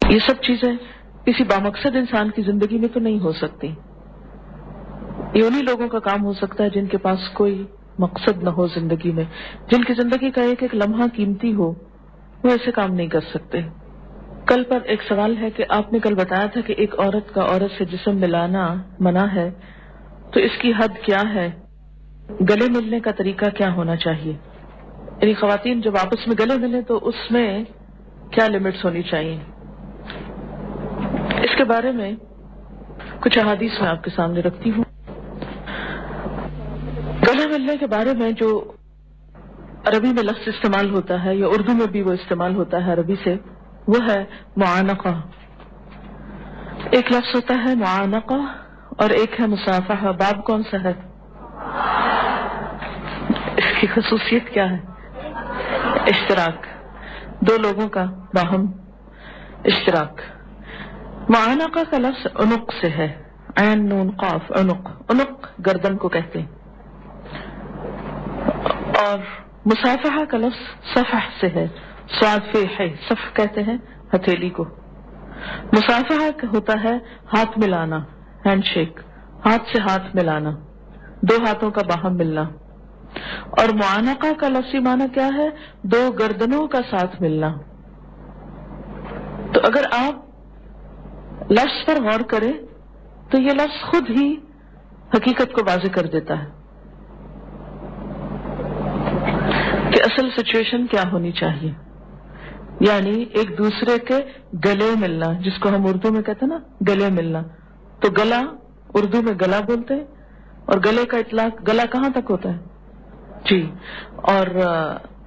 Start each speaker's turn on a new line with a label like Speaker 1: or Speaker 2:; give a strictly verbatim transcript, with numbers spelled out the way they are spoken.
Speaker 1: یہ سب چیزیں کسی بامقصد انسان کی زندگی میں تو نہیں ہو سکتی. یہ انہی لوگوں کا کام ہو سکتا ہے جن کے پاس کوئی مقصد نہ ہو زندگی میں، جن کی زندگی کا ایک ایک لمحہ قیمتی ہو. وہ ایسے کام نہیں کر سکتے. کل پر ایک سوال ہے کہ آپ نے کل بتایا تھا کہ ایک عورت کا عورت سے جسم ملانا منع ہے، تو اس کی حد کیا ہے؟ گلے ملنے کا طریقہ کیا ہونا چاہیے؟ یعنی خواتین جب آپس میں گلے ملیں تو اس میں کیا لمٹس ہونی چاہیے؟ اس کے بارے میں کچھ احادیث میں آپ کے سامنے رکھتی ہوں. گلے ملنے کے بارے میں جو عربی میں لفظ استعمال ہوتا ہے یا اردو میں بھی وہ استعمال ہوتا ہے عربی سے، وہ ہے معانقہ. ایک لفظ ہوتا ہے معانقہ اور ایک ہے مصافحہ. باب کون سا ہے؟ اس کی خصوصیت کیا ہے؟ اشتراک، دو لوگوں کا باہم اشتراک. معانقہ کا لفظ عنق سے ہے، عین نون قاف عنق. عنق گردن کو کہتے ہیں. اور مصافحہ کا لفظ صفح سے ہے، صاد فے ہے، صف کہتے ہیں ہتھیلی کو. مصافحہ ہوتا ہے ہاتھ ملانا، ہینڈ شیک، ہاتھ سے ہاتھ ملانا، دو ہاتھوں کا باہم ملنا. اور معانقہ کا لفظی معنی کیا ہے؟ دو گردنوں کا ساتھ ملنا. تو اگر آپ لفظ پر غور کریں تو یہ لفظ خود ہی حقیقت کو واضح کر دیتا ہے کہ اصل سچویشن کیا ہونی چاہیے. یعنی ایک دوسرے کے گلے ملنا، جس کو ہم اردو میں کہتے ہیں نا گلے ملنا. تو گلا اردو میں گلا بولتے ہیں، اور گلے کا اطلاق گلا کہاں تک ہوتا ہے؟ جی. اور